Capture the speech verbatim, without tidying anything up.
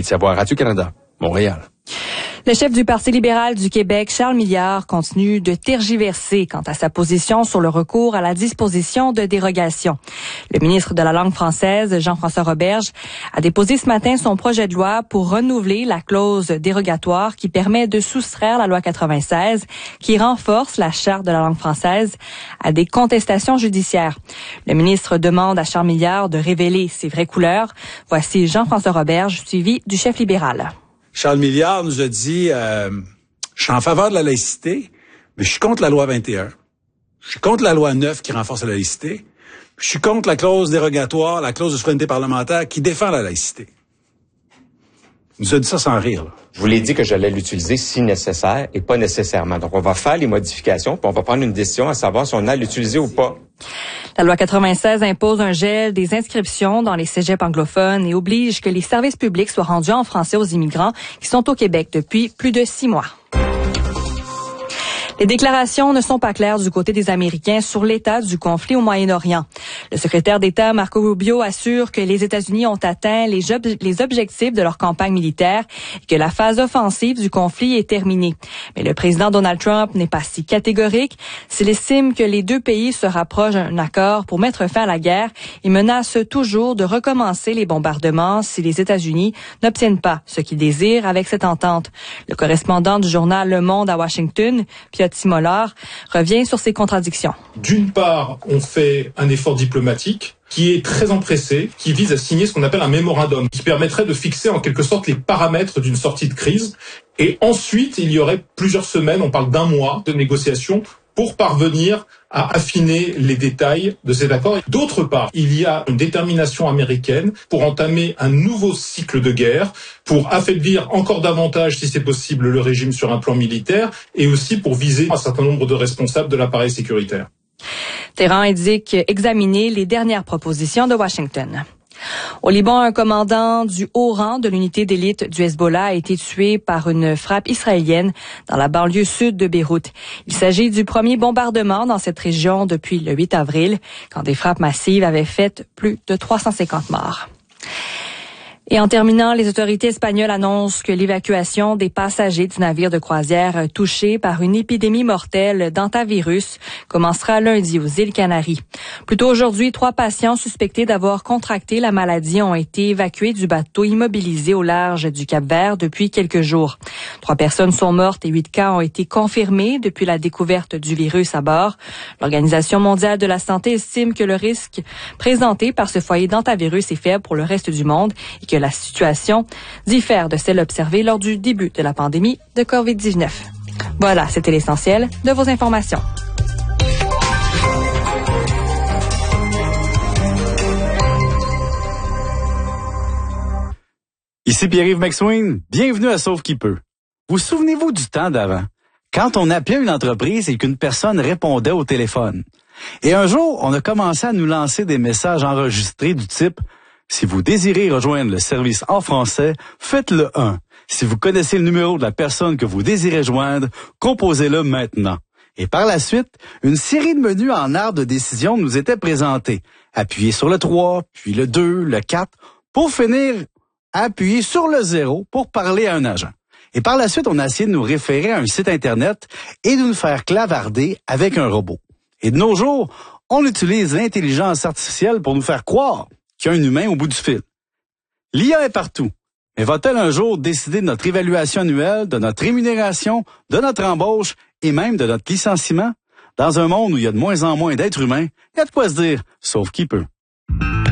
David Savoie, Radio-Canada, Montréal. Le chef du Parti libéral du Québec, Charles Milliard, continue de tergiverser quant à sa position sur le recours à la disposition de dérogation. Le ministre de la langue française, Jean-François Roberge, a déposé ce matin son projet de loi pour renouveler la clause dérogatoire qui permet de soustraire la loi quatre-vingt-seize, qui renforce la charte de la langue française à des contestations judiciaires. Le ministre demande à Charles Milliard de révéler ses vraies couleurs. Voici Jean-François Roberge, suivi du chef libéral. Charles Milliard nous a dit euh, « Je suis en faveur de la laïcité, mais je suis contre la loi vingt et un. Je suis contre la loi neuf qui renforce la laïcité. Je suis contre la clause dérogatoire, la clause de souveraineté parlementaire qui défend la laïcité. » Il nous a dit ça sans rire. Là. Je vous l'ai dit que j'allais l'utiliser si nécessaire et pas nécessairement. Donc, on va faire les modifications, puis on va prendre une décision à savoir si on a l'utiliser ou pas. La loi quatre-vingt-seize impose un gel des inscriptions dans les cégeps anglophones et oblige que les services publics soient rendus en français aux immigrants qui sont au Québec depuis plus de six mois. Les déclarations ne sont pas claires du côté des Américains sur l'état du conflit au Moyen-Orient. Le secrétaire d'État Marco Rubio assure que les États-Unis ont atteint les, ob- les objectifs de leur campagne militaire et que la phase offensive du conflit est terminée. Mais le président Donald Trump n'est pas si catégorique. S'il estime que les deux pays se rapprochent d'un accord pour mettre fin à la guerre, il menace toujours de recommencer les bombardements si les États-Unis n'obtiennent pas ce qu'ils désirent avec cette entente. Le correspondant du journal Le Monde à Washington, Piotr Timolar, revient sur ces contradictions. D'une part, on fait un effort diplomatique qui est très empressé, qui vise à signer ce qu'on appelle un mémorandum, qui permettrait de fixer en quelque sorte les paramètres d'une sortie de crise. Et ensuite, il y aurait plusieurs semaines, on parle d'un mois de négociations pour parvenir à affiner les détails de cet accord. D'autre part, il y a une détermination américaine pour entamer un nouveau cycle de guerre, pour affaiblir encore davantage, si c'est possible, le régime sur un plan militaire, et aussi pour viser un certain nombre de responsables de l'appareil sécuritaire. Téhéran indique examiner les dernières propositions de Washington. Au Liban, un commandant du haut rang de l'unité d'élite du Hezbollah a été tué par une frappe israélienne dans la banlieue sud de Beyrouth. Il s'agit du premier bombardement dans cette région depuis le huit avril, quand des frappes massives avaient fait plus de trois cent cinquante morts. Et en terminant, les autorités espagnoles annoncent que l'évacuation des passagers du navire de croisière touché par une épidémie mortelle d'hantavirus commencera lundi aux îles Canaries. Plus tôt aujourd'hui, trois patients suspectés d'avoir contracté la maladie ont été évacués du bateau immobilisé au large du Cap-Vert depuis quelques jours. Trois personnes sont mortes et huit cas ont été confirmés depuis la découverte du virus à bord. L'Organisation mondiale de la santé estime que le risque présenté par ce foyer d'hantavirus est faible pour le reste du monde et que la situation diffère de celle observée lors du début de la pandémie de covid dix-neuf. Voilà, c'était l'essentiel de vos informations. Ici Pierre-Yves McSween, bienvenue à Sauve qui peut. Vous souvenez-vous du temps d'avant, quand on appelait une entreprise et qu'une personne répondait au téléphone? Et un jour, on a commencé à nous lancer des messages enregistrés du type « Si vous désirez rejoindre le service en français, faites-le un. Si vous connaissez le numéro de la personne que vous désirez joindre, composez-le maintenant. » Et par la suite, une série de menus en arbre de décision nous était présentés. Appuyez sur le trois, puis le deux, le quatre, pour finir appuyer sur le zéro pour parler à un agent. Et par la suite, on a essayé de nous référer à un site Internet et de nous faire clavarder avec un robot. Et de nos jours, on utilise l'intelligence artificielle pour nous faire croire qu'il y a un humain au bout du fil. L'I A est partout. Mais va-t-elle un jour décider de notre évaluation annuelle, de notre rémunération, de notre embauche et même de notre licenciement? Dans un monde où il y a de moins en moins d'êtres humains, il y a de quoi se dire, sauf qui peut.